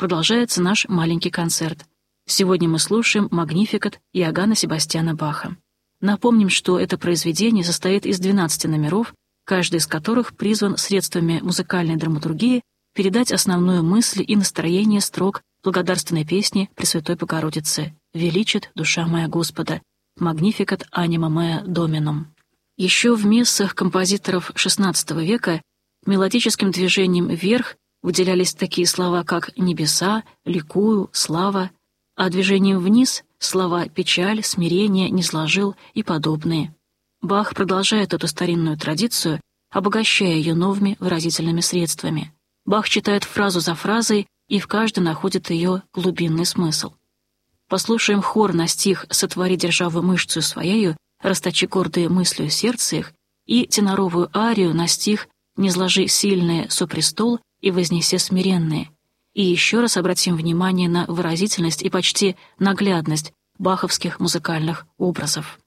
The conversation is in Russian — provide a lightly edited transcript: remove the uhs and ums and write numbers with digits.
продолжается наш маленький концерт. Сегодня мы слушаем «Магнификат» Иоганна Себастьяна Баха. Напомним, что это произведение состоит из 12 номеров, каждый из которых призван средствами музыкальной драматургии передать основную мысль и настроение строк благодарственной песни Пресвятой Богородицы «Величит душа моя Господа» «Magnificat anima mea Dominum». Еще в мессах композиторов XVI века мелодическим движением вверх выделялись такие слова, как «небеса», «ликую», «слава», а движением вниз — слова «печаль», «смирение», «низложил» и подобные. Бах продолжает эту старинную традицию, обогащая ее новыми выразительными средствами. Бах читает фразу за фразой, и в каждой находит ее глубинный смысл. Послушаем хор на стих «Сотвори державу мышцу своею, расточи гордые мыслью сердце их» и теноровую арию на стих «Низложи сильные со престол и вознесе смиренные». И еще раз обратим внимание на выразительность и почти наглядность баховских музыкальных образов.